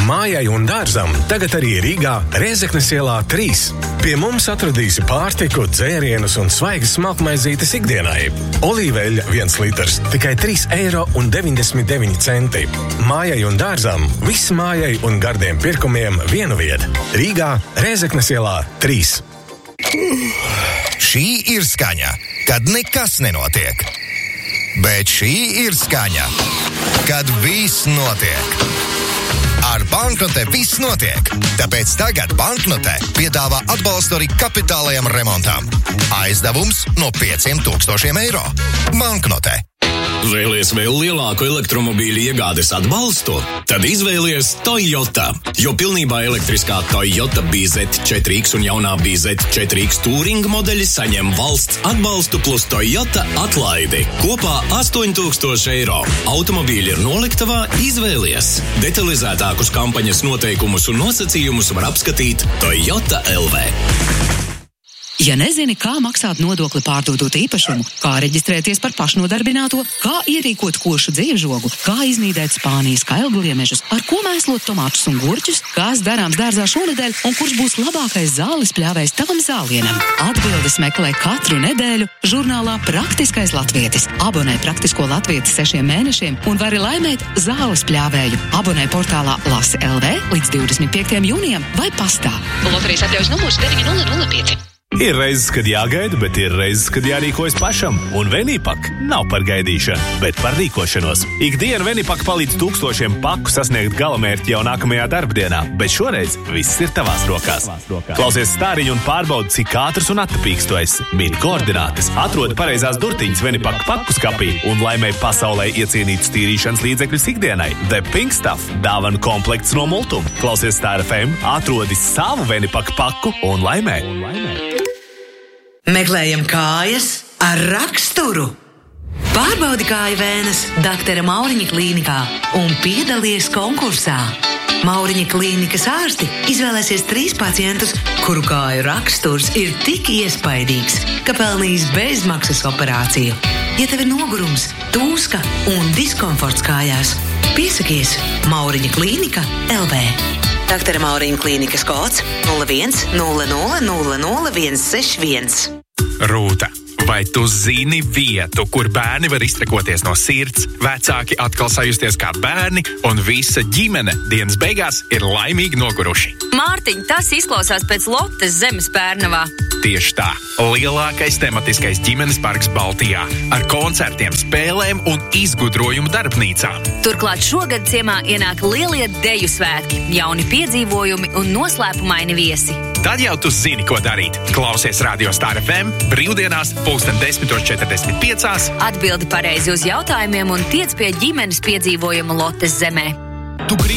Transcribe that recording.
Mājai un dārzam tagad arī Rīgā Rēzeknes ielā 3. Pie mums atradīsi pārtiku, dzērienus un svaigas smalkmaizītes ikdienai. Olīveļa 1 litrs tikai 3,99 eiro. Mājai un dārzam viss mājai un gardiem pirkumiem vienu vietu. Rīgā Rēzeknes ielā 3. Šī ir skaņa, kad nekas nenotiek. Bet šī ir skaņa, kad viss notiek. Ar Banknote viss notiek, tāpēc tagad Banknote piedāvā atbalstu arī kapitālajam remontam. Aizdevums no 5,000 eiro. Banknote. Vēlies vēl lielāku elektromobīļu iegādes atbalstu? Tad izvēlies Toyota, jo pilnībā elektriskā Toyota BZ4X un jaunā BZ4X Touring modeļi saņem valsts atbalstu plus Toyota atlaidi. Kopā 8,000 eiro. Automobīļi ir noliktavā, izvēlies. Detalizētākus kampaņas noteikumus un nosacījumus var apskatīt Toyota LV. Ja nezini, kā maksāt nodokli pārdodot īpašumu, kā reģistrēties par pašnodarbināto, kā ierīkot košu dzīvžogu, kā iznīdēt Spānijas kailgliemežus, ar ko mēslot tomātus un gurķus, kas darāms dārzā šonedēļ un kurš būs labākais zāles pļāvējs tavam zālienam. Atbildes meklē katru nedēļu žurnālā Praktiskais latvietis. Abonē Praktisko latvietis 6 mēnešiem un vari laimēt zāles pļāvēju. Abonē portālā Lasi LV līdz 25. jūnijam vai pastā. Loterijas atļaujas numurs 9005. Ir reizes, kad jāgaida, bet ir reizes, kad jārīkojas pašam. Un Venipak nav par gaidīšanu, bet par rīkošanos. Ikdienu Venipak palīdz tūkstošiem paku sasniegt galamērķi jau nākamajā darbdienā, bet šoreiz viss ir tavās rokās. Klausies stāriņu un pārbaudi, cik ātrs un attapīgs tu esi. Mini koordinātes, atrodi pareizās durtiņas Venipak paku skapī un laimē pasaulē iecienītus tīrīšanas līdzekļus ikdienai. The Pink Stuff dāvana komplekts no Multum. Klausies Star FM, atrodi savu Venipak paku un laimē. Meklējam kājas ar raksturu. Pārbaudi kāju vēnes Dr. Mauriņa klīnikā un piedalies konkursā. Mauriņa klīnikas ārsti izvēlēsies 3 pacientus, kuru kāju raksturs ir tik iespaidīgs, ka pelnīs bezmaksas operāciju. Ja tev ir nogurums, tūska un diskomforts kājās, piesakies Mauriņa klīnika LV. Dr. Mauriņa klīnikas kods 01 00 00 161. Rūta, vai tu zini vietu, kur bērni var iztrekoties no sirds, vecāki atkal sajusties kā bērni un visa ģimene dienas beigās ir laimīgi noguruši? Mārtiņ, tas izklausās pēc Lotes zemes Pērnavā. Tieši tā. Lielākais tematiskais ģimenes parks Baltijā ar koncertiem, spēlēm un izgudrojumu darbnīcām. Turklāt šogad ciemā ienāk lielie deju svētki, jauni piedzīvojumi un noslēpumaini viesi. Tad jau tu zini, ko darīt. Klausies Radio Star FM brīvdienās 10:45. Atbildi pareizi uz jautājumiem un tiec pie ģimenes piedzīvojumu Lotes zemē.